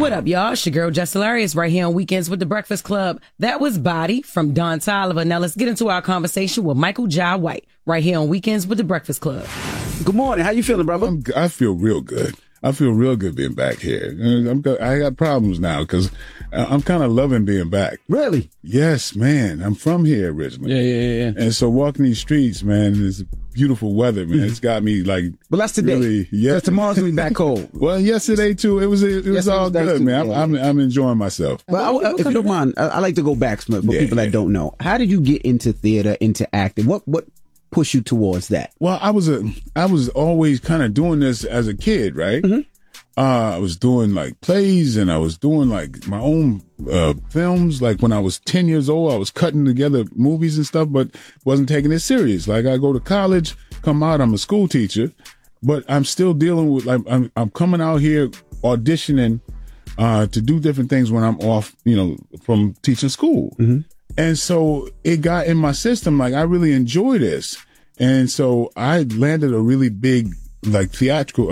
What up, y'all? It's your girl, Jess Hilarious, right here on Weekends with the Breakfast Club. That was Body from Don Toliver. Now let's get into our conversation with Michael Jai White, right here on Weekends with the Breakfast Club. Good morning. How you feeling, brother? I feel real good. I feel real good being back here. I got problems now because I'm kind of loving being back. Really? Yes, man. I'm from here originally. Yeah. And so walking these streets, man, it's beautiful weather, man. It's got me like. But that's today. Really, yeah. Tomorrow's gonna be back cold. Well, yesterday too. It was all good, man. Yeah. I'm enjoying myself. But if you don't mind, I like to go back for people that don't know. How did you get into theater, into acting? What pushed you towards that? Well, I was always kind of doing this as a kid, right? Mm-hmm. I was doing like plays and I was doing like my own films. Like when I was 10 years old, I was cutting together movies and stuff, but wasn't taking it serious. Like I go to college, come out, I'm a school teacher, but I'm still dealing with like, I'm coming out here auditioning to do different things when I'm off, from teaching school. Mm-hmm. And so it got in my system. Like I really enjoy this. And so I landed a really big, like theatrical,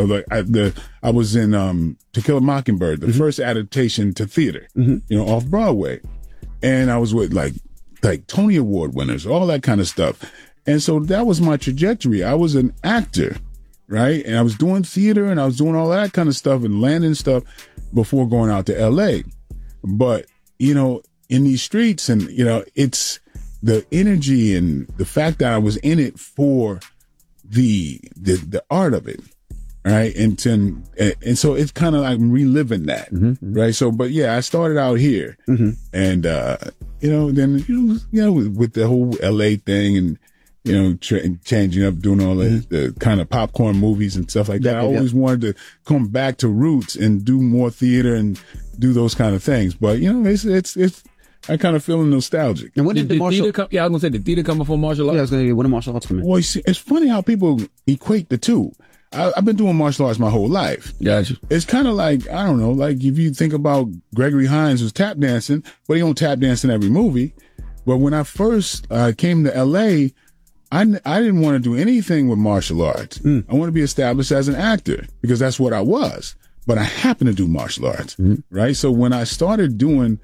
I was in To Kill a Mockingbird, the first adaptation to theater, off Broadway. And I was with like Tony Award winners, all that kind of stuff. And so that was my trajectory. I was an actor, right? And I was doing theater and I was doing all that kind of stuff and landing stuff before going out to LA. But, in these streets and, it's the energy and the fact that I was in it for the art of it, right? And so it's kind of like reliving that, right? So, but yeah, I started out here, and then with the whole LA thing and changing up, doing all the kind of popcorn movies and stuff like that. I always wanted to come back to roots and do more theater and do those kind of things. But it's I kind of feeling nostalgic. And when did the martial come? Yeah, I was going to say, did theater come before martial arts? Yeah, I was going to say, when did martial arts come in? Well, see, it's funny how people equate the two. I've been doing martial arts my whole life. Gotcha. It's kind of like, I don't know, like if you think about Gregory Hines who's tap dancing, but he don't tap dance in every movie. But when I first came to LA, I didn't want to do anything with martial arts. I want to be established as an actor because that's what I was. But I happen to do martial arts, right? So when I started doing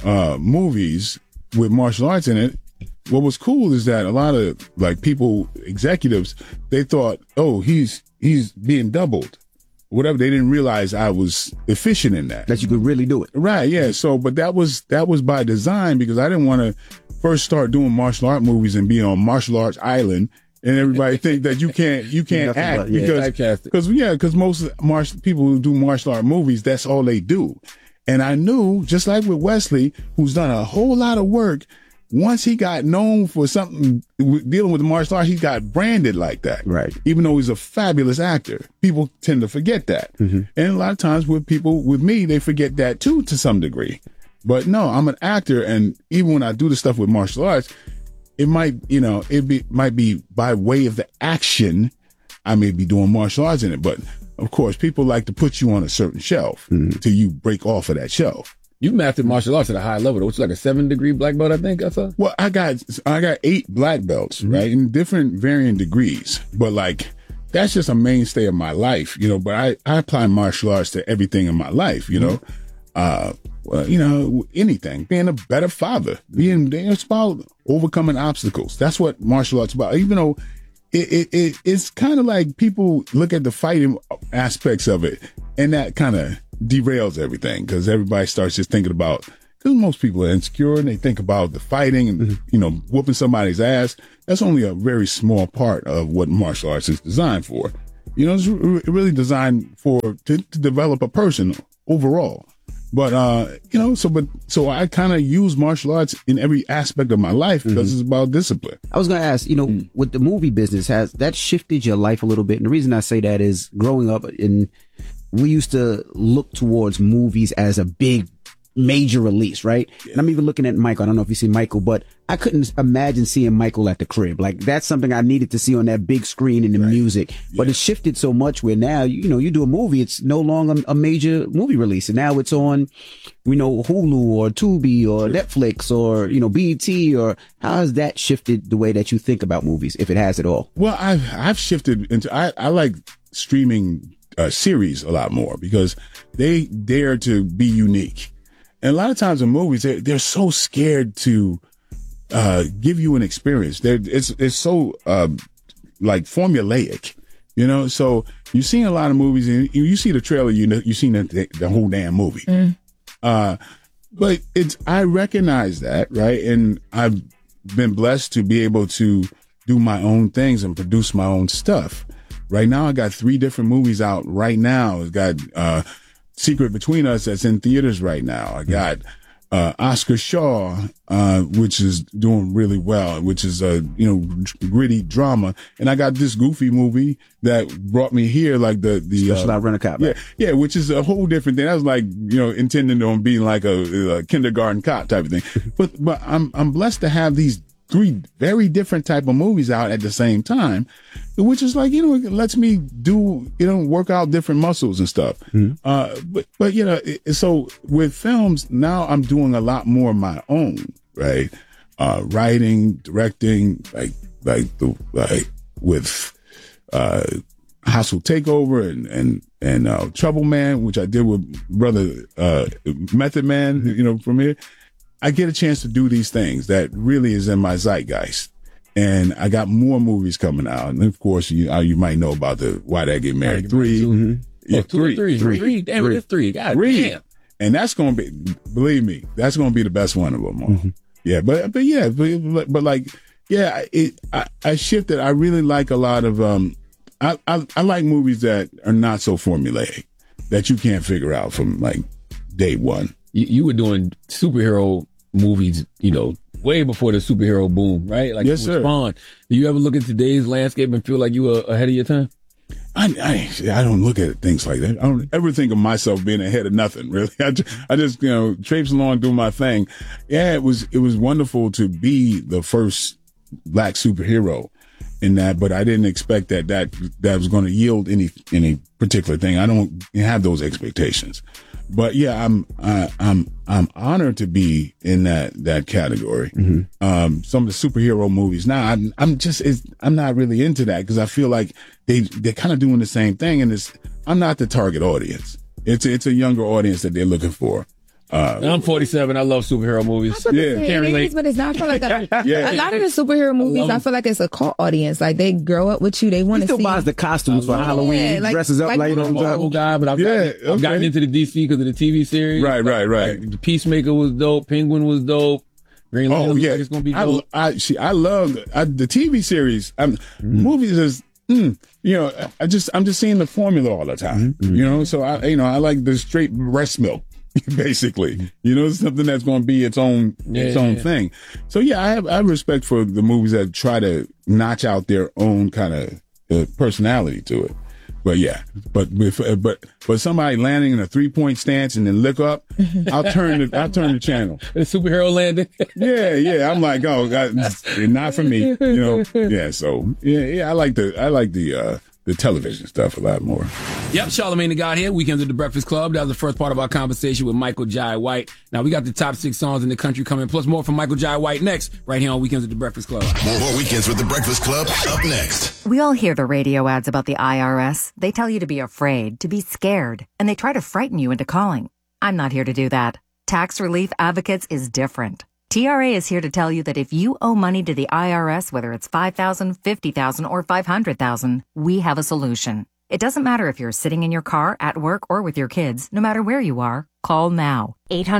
movies with martial arts in it, what was cool is that a lot of like people, executives, they thought, oh, he's being doubled, whatever. They didn't realize I was efficient in that. That you could really do it. Right. Yeah. So, but that was by design because I didn't want to first start doing martial art movies and be on Martial Arts Island and everybody think that you can't act because most people who do martial art movies, that's all they do. And I knew, just like with Wesley, who's done a whole lot of work, once he got known for something dealing with the martial arts, he got branded like that. Right. Even though he's a fabulous actor, people tend to forget that. And a lot of times with people, with me, they forget that too, to some degree. But no, I'm an actor. And even when I do the stuff with martial arts, it might, might be by way of the action. I may be doing martial arts in it, but of course, people like to put you on a certain shelf till you break off of that shelf. You mastered martial arts at a high level, which is like a 7-degree black belt, I think I saw. Well, I got 8 black belts, right, in different varying degrees. But like, that's just a mainstay of my life, But I apply martial arts to everything in my life, anything. Being a better father, it's about overcoming obstacles. That's what martial arts is about. Even though it's kind of like people look at the fighting aspects of it and that kind of derails everything because everybody starts just thinking about, because most people are insecure and they think about the fighting and, whooping somebody's ass. That's only a very small part of what martial arts is designed for. It's really designed to develop a person overall. But, so I kind of use martial arts in every aspect of my life because it's about discipline. I was going to ask, with the movie business, has that shifted your life a little bit? And the reason I say that is growing up we used to look towards movies as a big major release, right? Yeah. And I'm even looking at Michael. I don't know if you see Michael, but I couldn't imagine seeing Michael at the crib. Like that's something I needed to see on that big screen in the music. But it shifted so much where now, you do a movie, it's no longer a major movie release. And now it's on, Hulu or Tubi or Netflix or, BET, or how has that shifted the way that you think about movies, if it has at all? Well, I've shifted into, I like streaming series a lot more because they dare to be unique. And a lot of times in movies, they're so scared to give you an experience. It's so like formulaic, you know. So you've seen a lot of movies, and you see the trailer, you've seen the whole damn movie. But I recognize that, right? And I've been blessed to be able to do my own things and produce my own stuff. Right now, I got 3 different movies out right now. I've got Secret Between Us that's in theaters right now. I got Oscar Shaw, which is doing really well, which is a gritty drama, and I got this goofy movie that brought me here, like the Special Rent-A-Cop. Yeah, which is a whole different thing. That was like intending on being like a kindergarten cop type of thing. But I'm blessed to have these 3 very different type of movies out at the same time, which is like, it lets me do, work out different muscles and stuff. But so with films now I'm doing a lot more of my own, right? Writing, directing, with Hostile Takeover and Trouble Man, which I did with brother Method Man, from here. I get a chance to do these things that really is in my zeitgeist. And I got more movies coming out. And of course, you might know about the Why Did I Get Married 3. Mm-hmm. Yeah, 3. Damn, it's 3. God damn. And that's going to be, believe me, that's going to be the best one of them all. Mm-hmm. Yeah. I shifted. I really like a lot of, I like movies that are not so formulaic, that you can't figure out from like day one. You were doing superhero movies, way before the superhero boom, right? Like, yes, sir. Spawn. Do you ever look at today's landscape and feel like you were ahead of your time? I don't look at things like that. I don't ever think of myself being ahead of nothing, really. I just traipse along doing my thing. Yeah, it was wonderful to be the first black superhero in that, but I didn't expect that was going to yield any particular thing. I don't have those expectations. But yeah, I'm honored to be in that category. Mm-hmm. Some of the superhero movies now, I'm not really into that because I feel like they're kind of doing the same thing, and I'm not the target audience. It's a younger audience that they're looking for. I'm 47. I love superhero movies. Yeah, can't relate. But it's not. I feel like a lot of the superhero movies, I feel like it's a cult audience. Like they grow up with you. They want to see. He still buys the costumes for Halloween. He dresses up later on top. Guy, but I've gotten into the DC because of the TV series. Right. Like, the Peacemaker was dope. Penguin was dope. Green Lantern looks like it's gonna be dope. I love the TV series. Movies is. I'm just seeing the formula all the time. Mm-hmm. So I like the straight breast milk. Basically, something that's going to be its own thing. So yeah, I have respect for the movies that try to notch out their own kind of personality to it. But yeah, but somebody landing in a 3-point stance and then look up, I'll turn the channel. The superhero landing. Yeah. I'm like, oh God, not for me. Yeah. So yeah. I like the television stuff a lot more. Yep, Charlamagne the God here. Weekends at the Breakfast Club. That was the first part of our conversation with Michael Jai White. Now we got the top 6 songs in the country coming, plus more from Michael Jai White next, right here on Weekends at the Breakfast Club. More Weekends with the Breakfast Club up next. We all hear the radio ads about the IRS. They tell you to be afraid, to be scared, and they try to frighten you into calling. I'm not here to do that. Tax Relief Advocates is different. TRA is here to tell you that if you owe money to the IRS, whether it's $5,000, $50,000, or $500,000, we have a solution. It doesn't matter if you're sitting in your car, at work, or with your kids. No matter where you are, call now.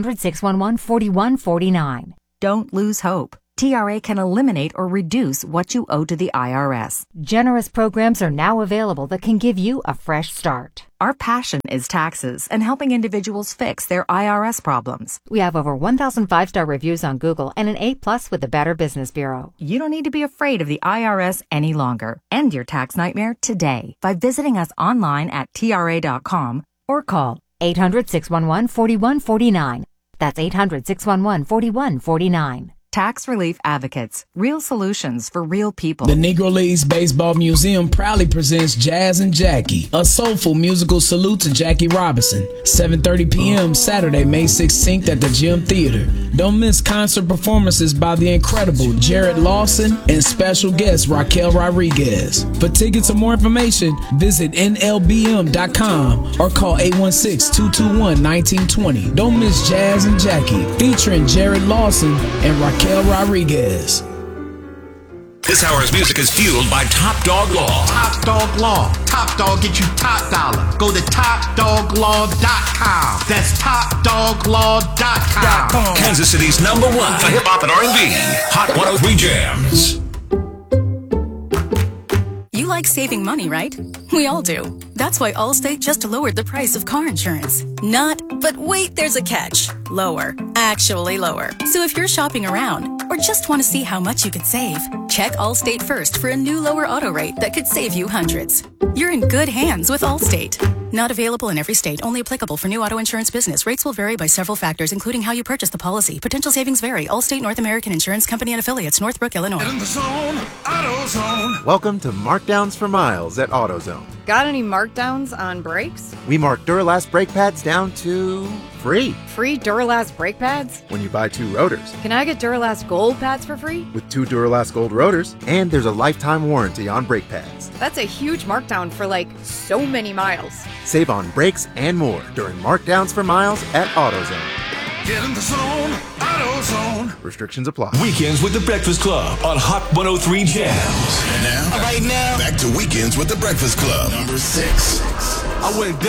800-611-4149. Don't lose hope. TRA can eliminate or reduce what you owe to the IRS. Generous programs are now available that can give you a fresh start. Our passion is taxes and helping individuals fix their IRS problems. We have over 1,000 5-star reviews on Google and an A+ with the Better Business Bureau. You don't need to be afraid of the IRS any longer. End your tax nightmare today by visiting us online at TRA.com or call 800-611-4149. That's 800-611-4149. Tax Relief Advocates. Real solutions for real people. The Negro Leagues Baseball Museum proudly presents Jazz and Jackie, a soulful musical salute to Jackie Robinson. 7:30 p.m. Saturday, May 16th at the Gym Theater. Don't miss concert performances by the incredible Jared Lawson and special guest Raquel Rodriguez. For tickets or more information, visit nlbm.com or call 816-221-1920. Don't miss Jazz and Jackie, featuring Jared Lawson and Raquel Rodriguez. This hour's music is fueled by Top Dog Law. Top Dog Law. Top Dog get you top dollar. Go to TopDogLaw.com. That's TopDogLaw.com. Kansas City's #1 for hip hop and R&B. Hot 103 Jams. You like saving money, right? We all do. That's why Allstate just lowered the price of car insurance. Not, but wait, there's a catch. Lower. Actually lower. So if you're shopping around or just want to see how much you could save, check Allstate first for a new lower auto rate that could save you hundreds. You're in good hands with Allstate. Not available in every state. Only applicable for new auto insurance business. Rates will vary by several factors, including how you purchase the policy. Potential savings vary. Allstate North American Insurance Company and Affiliates, Northbrook, Illinois. In the zone, AutoZone. Welcome to Markdowns for Miles at AutoZone. Got any markdowns on brakes? We mark Duralast brake pads down to free. Free Duralast brake pads? When you buy 2 rotors. Can I get Duralast Gold pads for free? With 2 Duralast Gold rotors, and there's a lifetime warranty on brake pads. That's a huge markdown for so many miles. Save on brakes and more during Markdowns for Miles at AutoZone. Get in the zone, AutoZone. Restrictions apply. Weekends with the Breakfast Club on Hot 103 Jams. And now, right now, back to Weekends with the Breakfast Club. Number 6. I went down.